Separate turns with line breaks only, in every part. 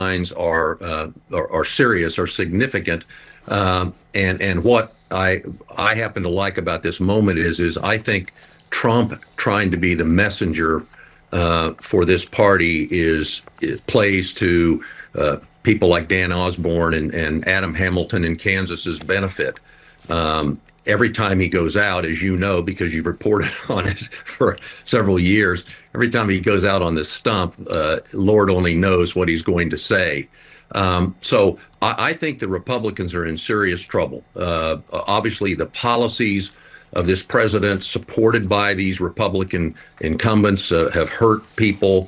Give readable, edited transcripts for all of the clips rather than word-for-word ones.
are serious, are significant. And what I happen to like about this moment is I think Trump trying to be the messenger for this party it plays to people like Dan Osborne and Adam Hamilton in Kansas's benefit. Every time he goes out, as you know, because you've reported on it for several years, every time he goes out on this stump, Lord only knows what he's going to say. So I think the Republicans are in serious trouble. Obviously, the policies of this president, supported by these Republican incumbents, have hurt people.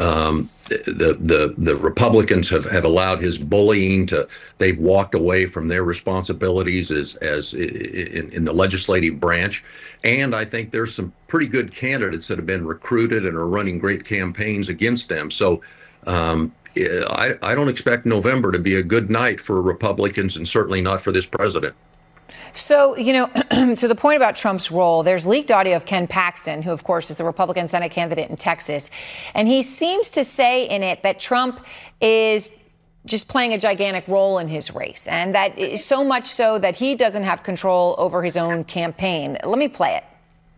The Republicans have allowed his bullying they've walked away from their responsibilities as in the legislative branch. And I think there's some pretty good candidates that have been recruited and are running great campaigns against them. So I don't expect November to be a good night for Republicans, and certainly not for this president.
So, to the point about Trump's role, there's leaked audio of Ken Paxton, who, of course, is the Republican Senate candidate in Texas. And he seems to say in it that Trump is just playing a gigantic role in his race, and that is so much so that he doesn't have control over his own campaign. Let me play it.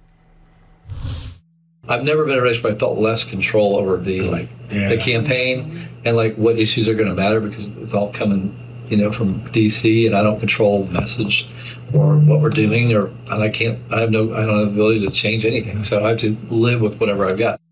I've never been in a race where I felt less control over the campaign and what issues are going to matter, because it's all coming from D.C. and I don't control the message or what we're doing, and I don't have the ability to change anything. So I have to live with whatever I've got.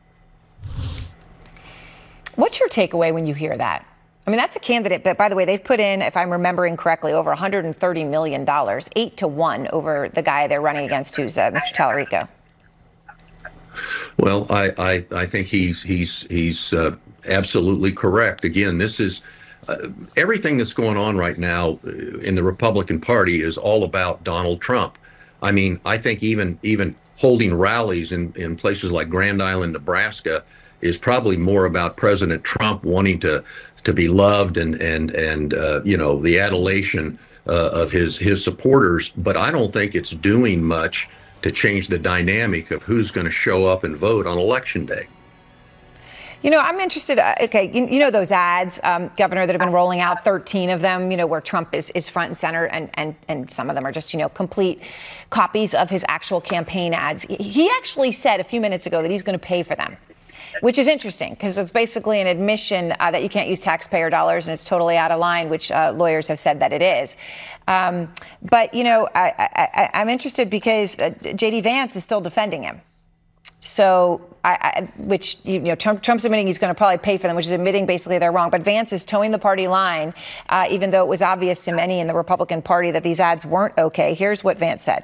What's your takeaway when you hear that? I mean, that's a candidate that, by the way, they've put in, if I'm remembering correctly, over $130 million, 8-1 over the guy they're running against, who's Mr. Tallarico.
Well, I think he's absolutely correct. Again, this is everything that's going on right now in the Republican Party is all about Donald Trump. I mean, I think even holding rallies in places like Grand Island, Nebraska, is probably more about President Trump wanting to be loved and the adulation of his supporters. But I don't think it's doing much to change the dynamic of who's going to show up and vote on Election Day.
I'm interested. Okay, those ads, Governor, that have been rolling out, 13 of them, where Trump is front and center, and some of them are just, complete copies of his actual campaign ads. He actually said a few minutes ago that he's going to pay for them, which is interesting because it's basically an admission that you can't use taxpayer dollars and it's totally out of line, which lawyers have said that it is. But I'm interested because J.D. Vance is still defending him. So, Trump's admitting he's going to probably pay for them, which is admitting basically they're wrong. But Vance is towing the party line, even though it was obvious to many in the Republican Party that these ads weren't okay. Here's what Vance said.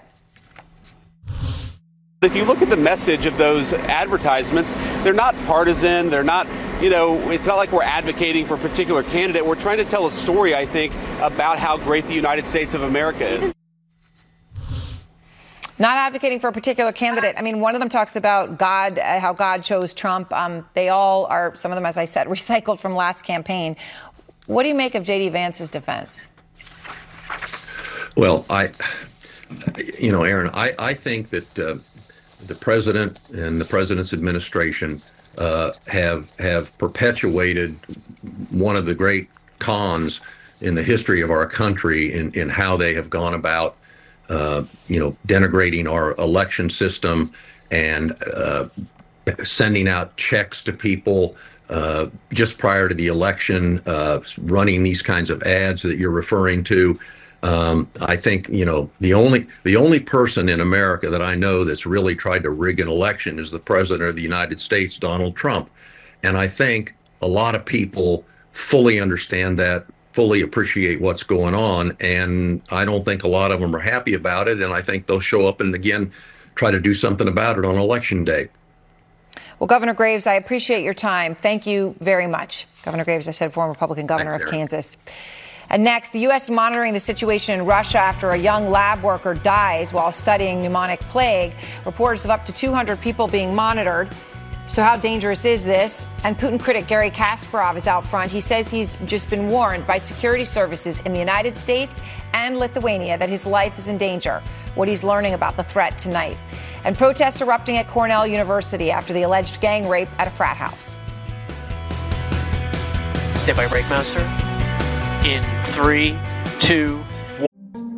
If you look at the message of those advertisements, they're not partisan. They're not, it's not like we're advocating for a particular candidate. We're trying to tell a story, I think, about how great the United States of America is.
Not advocating for a particular candidate. I mean, one of them talks about God, how God chose Trump. They all are, some of them, as I said, recycled from last campaign. What do you make of J.D. Vance's defense?
Well, Aaron, I think that the president and the president's administration have perpetuated one of the great cons in the history of our country in how they have gone about denigrating our election system and sending out checks to people just prior to the election, running these kinds of ads that you're referring to. I think, the only person in America that I know that's really tried to rig an election is the president of the United States, Donald Trump. And I think a lot of people fully understand that, fully appreciate what's going on, and I don't think a lot of them are happy about it, and I think they'll show up and again try to do something about it on Election Day.
Well, Governor Graves, I appreciate your time. Thank you very much. Governor Graves, I said, former Republican governor of Kansas. And next, the U.S. monitoring the situation in Russia after a young lab worker dies while studying pneumonic plague. Reports of up to 200 people being monitored. So how dangerous is this? And Putin critic Garry Kasparov is out front. He says he's just been warned by security services in the United States and Lithuania that his life is in danger. What he's learning about the threat tonight. And protests erupting at Cornell University after the alleged gang rape at a frat house.
Stand by, Breakmaster. In 3, 2,